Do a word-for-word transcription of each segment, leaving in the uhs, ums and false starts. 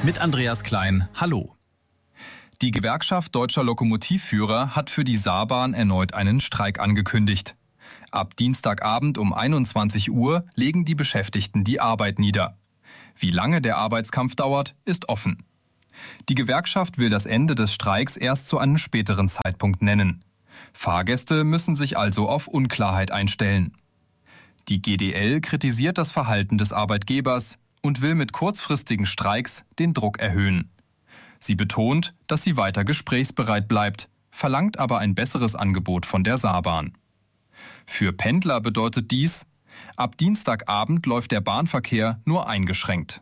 Mit Andreas Klein, hallo. Die Gewerkschaft Deutscher Lokomotivführer hat für die Saarbahn erneut einen Streik angekündigt. Ab Dienstagabend um einundzwanzig Uhr legen die Beschäftigten die Arbeit nieder. Wie lange der Arbeitskampf dauert, ist offen. Die Gewerkschaft will das Ende des Streiks erst zu einem späteren Zeitpunkt nennen. Fahrgäste müssen sich also auf Unklarheit einstellen. Die G D L kritisiert das Verhalten des Arbeitgebers und will mit kurzfristigen Streiks den Druck erhöhen. Sie betont, dass sie weiter gesprächsbereit bleibt, verlangt aber ein besseres Angebot von der Saarbahn. Für Pendler bedeutet dies, ab Dienstagabend läuft der Bahnverkehr nur eingeschränkt.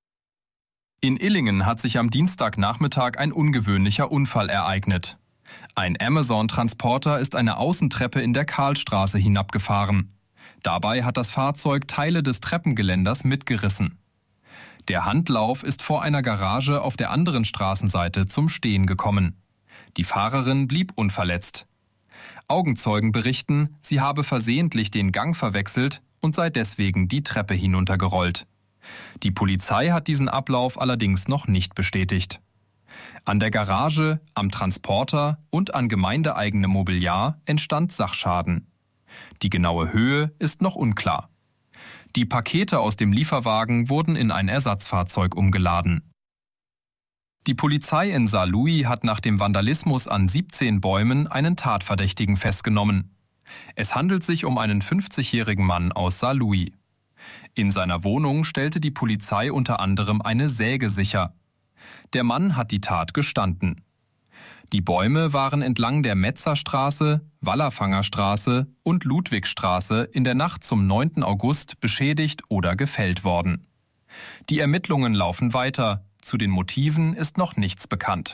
In Illingen hat sich am Dienstagnachmittag ein ungewöhnlicher Unfall ereignet. Ein Amazon-Transporter ist eine Außentreppe in der Karlstraße hinabgefahren. Dabei hat das Fahrzeug Teile des Treppengeländers mitgerissen. Der Handlauf ist vor einer Garage auf der anderen Straßenseite zum Stehen gekommen. Die Fahrerin blieb unverletzt. Augenzeugen berichten, sie habe versehentlich den Gang verwechselt und sei deswegen die Treppe hinuntergerollt. Die Polizei hat diesen Ablauf allerdings noch nicht bestätigt. An der Garage, am Transporter und an gemeindeeigenem Mobiliar entstand Sachschaden. Die genaue Höhe ist noch unklar. Die Pakete aus dem Lieferwagen wurden in ein Ersatzfahrzeug umgeladen. Die Polizei in Saarlouis hat nach dem Vandalismus an siebzehn Bäumen einen Tatverdächtigen festgenommen. Es handelt sich um einen fünfzigjährigen Mann aus Saarlouis. In seiner Wohnung stellte die Polizei unter anderem eine Säge sicher. Der Mann hat die Tat gestanden. Die Bäume waren entlang der Metzerstraße, Wallerfangerstraße und Ludwigstraße in der Nacht zum neunten August beschädigt oder gefällt worden. Die Ermittlungen laufen weiter, zu den Motiven ist noch nichts bekannt.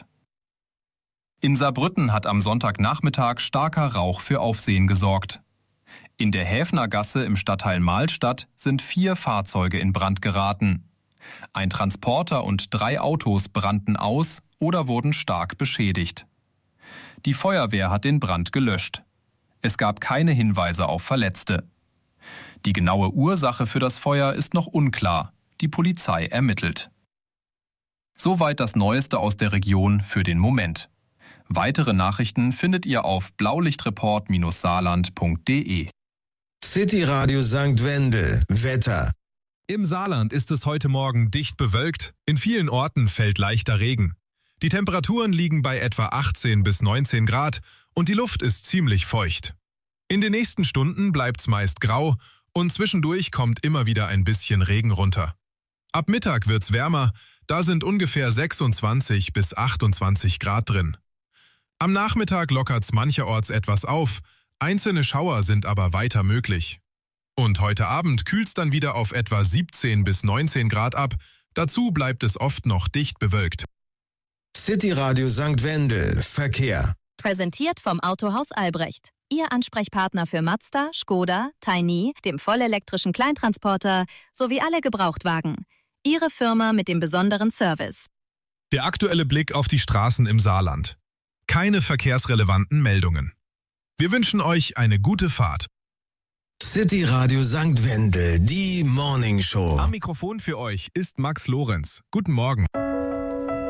In Saarbrücken hat am Sonntagnachmittag starker Rauch für Aufsehen gesorgt. In der Häfnergasse im Stadtteil Mahlstadt sind vier Fahrzeuge in Brand geraten. Ein Transporter und drei Autos brannten aus oder wurden stark beschädigt. Die Feuerwehr hat den Brand gelöscht. Es gab keine Hinweise auf Verletzte. Die genaue Ursache für das Feuer ist noch unklar. Die Polizei ermittelt. Soweit das Neueste aus der Region für den Moment. Weitere Nachrichten findet ihr auf blaulichtreport Bindestrich saarland Punkt de. City Radio Sankt Wendel. Wetter. Im Saarland ist es heute Morgen dicht bewölkt. In vielen Orten fällt leichter Regen. Die Temperaturen liegen bei etwa achtzehn bis neunzehn Grad und die Luft ist ziemlich feucht. In den nächsten Stunden bleibt's meist grau und zwischendurch kommt immer wieder ein bisschen Regen runter. Ab Mittag wird's wärmer, da sind ungefähr sechsundzwanzig bis achtundzwanzig Grad drin. Am Nachmittag lockert's mancherorts etwas auf, einzelne Schauer sind aber weiter möglich. Und heute Abend kühlt's dann wieder auf etwa siebzehn bis neunzehn Grad ab, dazu bleibt es oft noch dicht bewölkt. City Radio Sankt Wendel. Verkehr. Präsentiert vom Autohaus Albrecht. Ihr Ansprechpartner für Mazda, Skoda, Tiny, dem vollelektrischen Kleintransporter sowie alle Gebrauchtwagen. Ihre Firma mit dem besonderen Service. Der aktuelle Blick auf die Straßen im Saarland. Keine verkehrsrelevanten Meldungen. Wir wünschen euch eine gute Fahrt. City Radio Sankt Wendel, die Morning Show. Am Mikrofon für euch ist Max Lorenz. Guten Morgen.